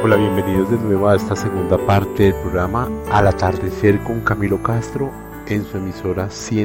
Hola, bienvenidos de nuevo a esta segunda parte del programa Al Atardecer con Camilo Castro en su emisora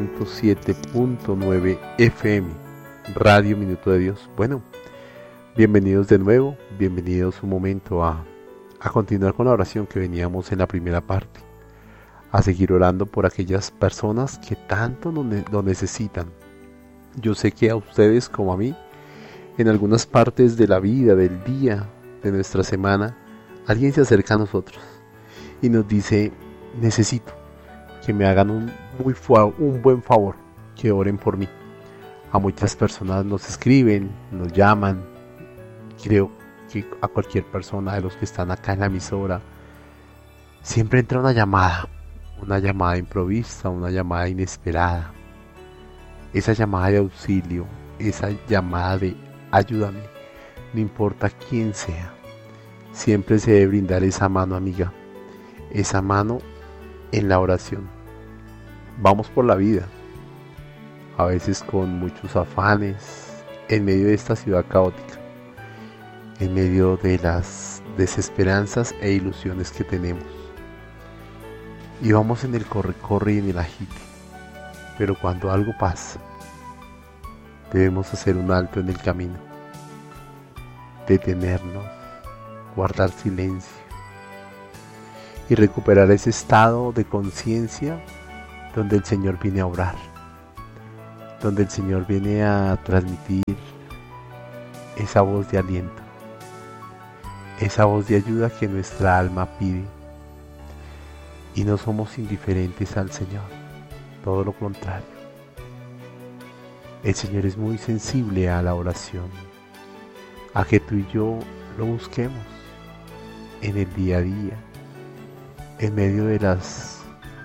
107.9 FM, Radio Minuto de Dios. Bueno, bienvenidos de nuevo, bienvenidos un momento a continuar con la oración que veníamos en la primera parte, a seguir orando por aquellas personas que tanto lo necesitan. Yo sé que a ustedes como a mí, en algunas partes de la vida, del día, de nuestra semana, alguien se acerca a nosotros y nos dice: necesito que me hagan un buen favor, que oren por mí. A muchas personas nos escriben, nos llaman. Creo que a cualquier persona de los que están acá en la emisora siempre entra una llamada improvisa, una llamada inesperada. Esa llamada de auxilio, esa llamada de ayúdame, no importa quién sea. Siempre se debe brindar esa mano amiga, esa mano en la oración. Vamos por la vida, a veces con muchos afanes, en medio de esta ciudad caótica, en medio de las desesperanzas e ilusiones que tenemos. Y vamos en el corre-corre y en el agite. Pero cuando algo pasa, debemos hacer un alto en el camino, detenernos, guardar silencio y recuperar ese estado de conciencia donde el Señor viene a obrar, donde el Señor viene a transmitir esa voz de aliento, esa voz de ayuda que nuestra alma pide. Y no somos indiferentes al Señor, todo lo contrario. El Señor es muy sensible a la oración, a que tú y yo lo busquemos en el día a día, en medio de las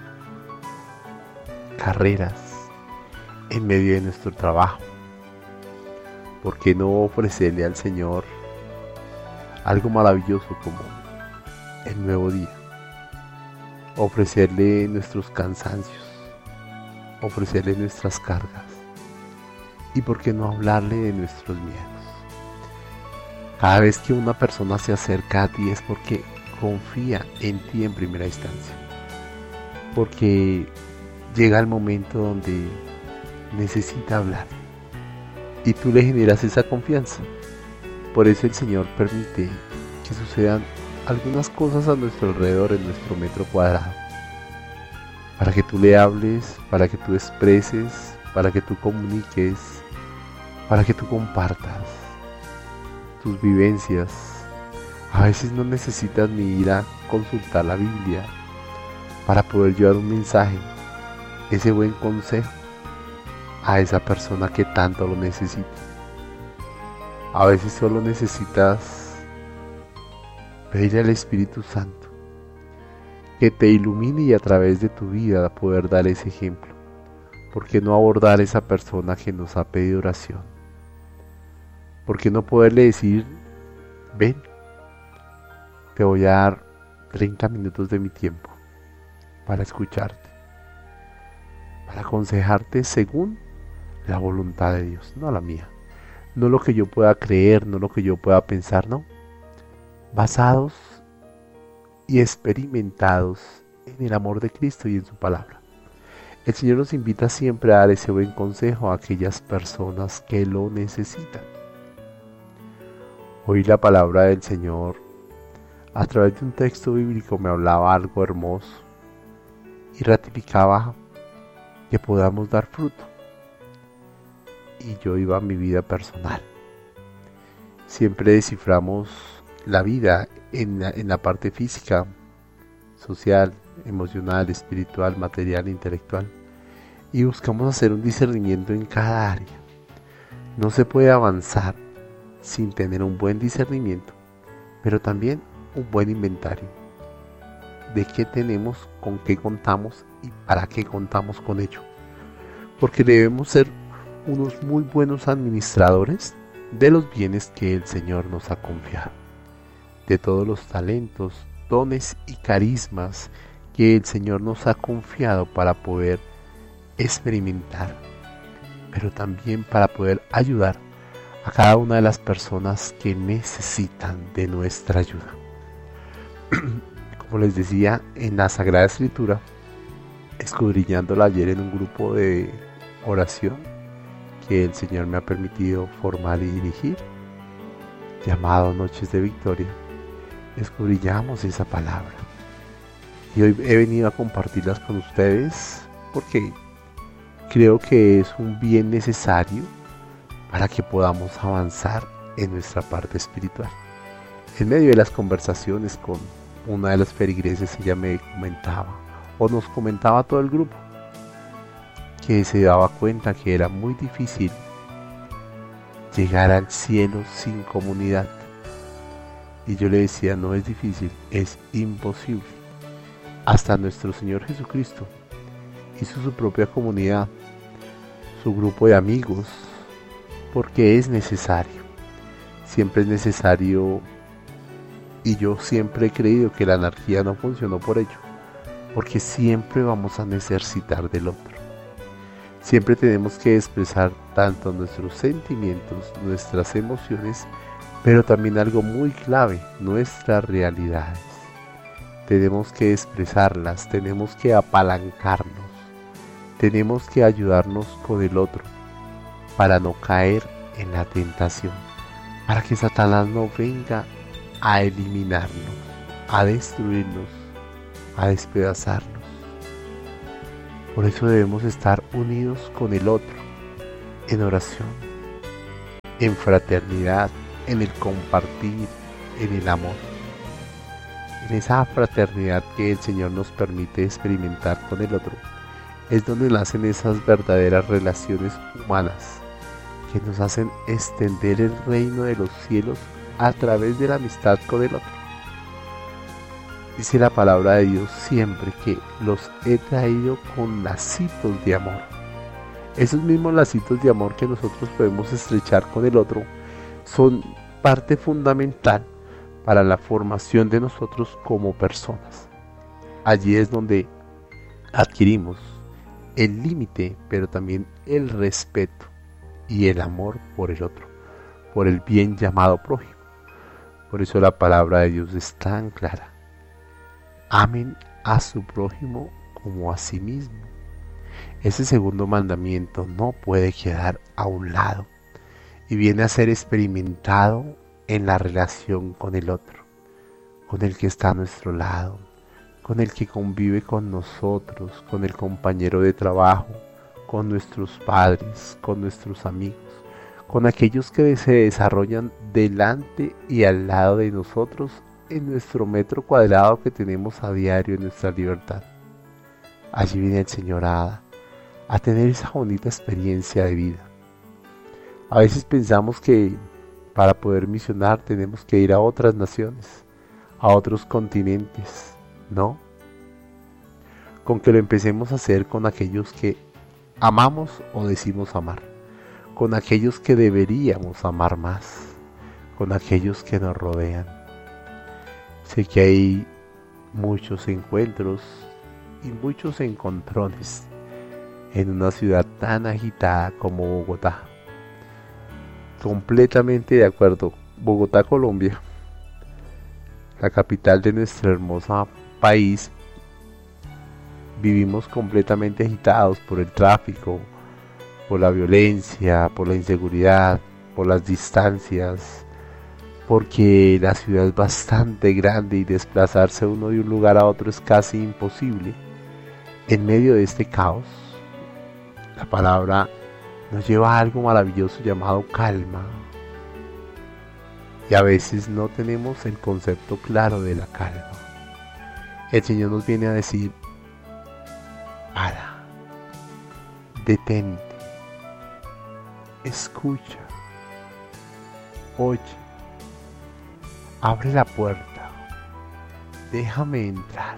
carreras, en medio de nuestro trabajo. ¿Por qué no ofrecerle al Señor algo maravilloso como el nuevo día? Ofrecerle nuestros cansancios, ofrecerle nuestras cargas, y por qué no hablarle de nuestros miedos. Cada vez que una persona se acerca a ti es porque confía en ti en primera instancia, porque llega el momento donde necesita hablar y tú le generas esa confianza. Por eso el Señor permite que sucedan algunas cosas a nuestro alrededor, en nuestro metro cuadrado, para que tú le hables, para que tú expreses, para que tú comuniques, para que tú compartas tus vivencias. A veces no necesitas ni ir a consultar la Biblia para poder llevar un mensaje, ese buen consejo a esa persona que tanto lo necesita. A veces solo necesitas pedirle al Espíritu Santo que te ilumine y a través de tu vida poder dar ese ejemplo. ¿Por qué no abordar a esa persona que nos ha pedido oración? ¿Por qué no poderle decir: ven, te voy a dar 30 minutos de mi tiempo para escucharte, para aconsejarte según la voluntad de Dios, no la mía, no lo que yo pueda creer, no lo que yo pueda pensar, no, basados y experimentados en el amor de Cristo y en su palabra. El Señor nos invita siempre a dar ese buen consejo a aquellas personas que lo necesitan. Hoy la palabra del Señor, a través de un texto bíblico, me hablaba algo hermoso y ratificaba que podamos dar fruto. Y yo iba a mi vida personal. Siempre desciframos la vida en la parte física, social, emocional, espiritual, material, intelectual, y buscamos hacer un discernimiento en cada área. No se puede avanzar sin tener un buen discernimiento, pero también un buen inventario de qué tenemos, con qué contamos y para qué contamos con ello, porque debemos ser unos muy buenos administradores de los bienes que el Señor nos ha confiado, de todos los talentos, dones y carismas que el Señor nos ha confiado para poder experimentar, pero también para poder ayudar a cada una de las personas que necesitan de nuestra ayuda. como les decía, en la Sagrada Escritura, escudriñándola ayer en un grupo de oración que el Señor me ha permitido formar y dirigir, llamado Noches de Victoria, escudriñamos esa palabra. Y hoy he venido a compartirlas con ustedes porque creo que es un bien necesario para que podamos avanzar en nuestra parte espiritual. En medio de las conversaciones con una de las feligreses, ella me comentaba, o nos comentaba a todo el grupo, que se daba cuenta que era muy difícil llegar al cielo sin comunidad. Y yo le decía, no es difícil, es imposible. Hasta nuestro Señor Jesucristo hizo su propia comunidad, su grupo de amigos, porque es necesario. Siempre es necesario, y yo siempre he creído que la anarquía no funcionó por ello, porque siempre vamos a necesitar del otro. Siempre tenemos que expresar tanto nuestros sentimientos, nuestras emociones, pero también algo muy clave, nuestras realidades. Tenemos que expresarlas, tenemos que apalancarnos, tenemos que ayudarnos con el otro para no caer en la tentación, para que Satanás no venga a eliminarnos, a destruirnos, a despedazarnos. Por eso debemos estar unidos con el otro, en oración, en fraternidad, en el compartir, en el amor. En esa fraternidad que el Señor nos permite experimentar con el otro, es donde nacen esas verdaderas relaciones humanas que nos hacen extender el reino de los cielos a través de la amistad con el otro. Dice la palabra de Dios siempre que los he traído con lacitos de amor. Esos mismos lacitos de amor que nosotros podemos estrechar con el otro son parte fundamental para la formación de nosotros como personas. Allí es donde adquirimos el límite, pero también el respeto y el amor por el otro, por el bien llamado prójimo. Por eso la palabra de Dios es tan clara. Amen a su prójimo como a sí mismo. Ese segundo mandamiento no puede quedar a un lado y viene a ser experimentado en la relación con el otro, con el que está a nuestro lado, con el que convive con nosotros, con el compañero de trabajo, con nuestros padres, con nuestros amigos, con aquellos que se desarrollan delante y al lado de nosotros en nuestro metro cuadrado que tenemos a diario en nuestra libertad. Allí viene el Señor a tener esa bonita experiencia de vida. A veces pensamos que para poder misionar tenemos que ir a otras naciones, a otros continentes. No. Con que lo empecemos a hacer con aquellos que amamos o decimos amar, con aquellos que deberíamos amar más, con aquellos que nos rodean. Sé que hay muchos encuentros y muchos encontrones en una ciudad tan agitada como Bogotá. Completamente de acuerdo. Bogotá, Colombia, la capital de nuestro hermoso país, vivimos completamente agitados por el tráfico, por la violencia, por la inseguridad, por las distancias, porque la ciudad es bastante grande y desplazarse uno de un lugar a otro es casi imposible. En medio de este caos, la palabra nos lleva a algo maravilloso llamado calma. Y a veces no tenemos el concepto claro de la calma. El Señor nos viene a decir: para, detente, escucha, oye, abre la puerta, déjame entrar.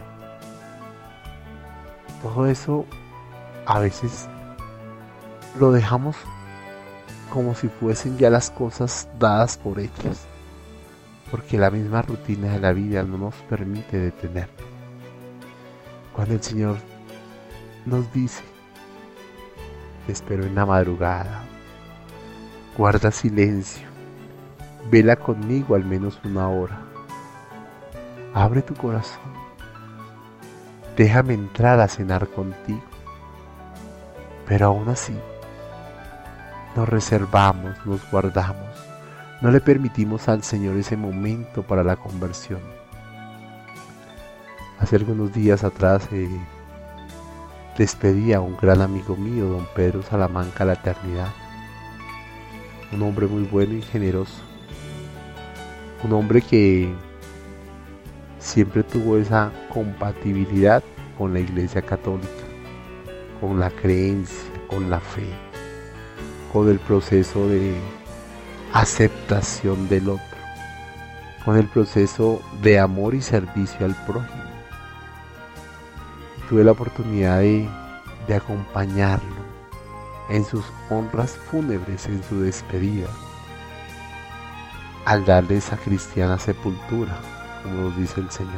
Todo eso a veces lo dejamos como si fuesen ya las cosas dadas por hechas, porque la misma rutina de la vida no nos permite detenernos. Cuando el Señor nos dice: te espero en la madrugada, guarda silencio, vela conmigo al menos 1 hora, Abre tu corazón. Déjame entrar a cenar contigo. Pero aún así, nos reservamos, nos guardamos. No le permitimos al Señor ese momento para la conversión. Hace algunos días atrás despedí a un gran amigo mío, don Pedro Salamanca, a la eternidad. Un hombre muy bueno y generoso. Un hombre que siempre tuvo esa compatibilidad con la Iglesia Católica, con la creencia, con la fe, con el proceso de aceptación del otro, con el proceso de amor y servicio al prójimo. Tuve la oportunidad de acompañarlo en sus honras fúnebres, en su despedida, al darle esa cristiana sepultura, como nos dice el Señor.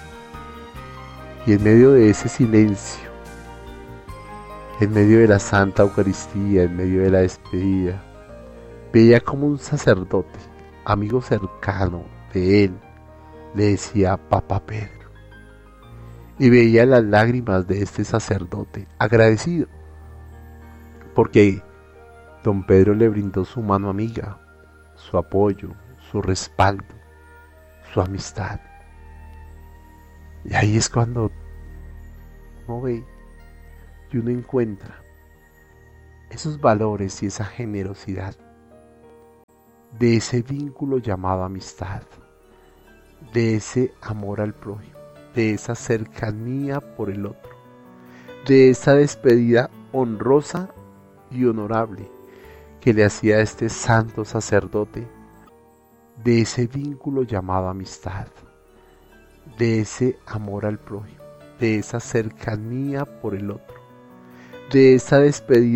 Y en medio de ese silencio, en medio de la Santa Eucaristía, en medio de la despedida, veía como un sacerdote, amigo cercano de él, le decía Papá Pedro. Y veía las lágrimas de este sacerdote, agradecido, porque don Pedro le brindó su mano amiga, su apoyo, su respaldo, su amistad. Y ahí es cuando uno ve y uno encuentra esos valores y esa generosidad de ese vínculo llamado amistad, de ese amor al prójimo, de esa cercanía por el otro, de esa despedida honrosa y honorable que le hacía a este santo sacerdote, de ese vínculo llamado amistad, de ese amor al prójimo, de esa cercanía por el otro, de esa despedida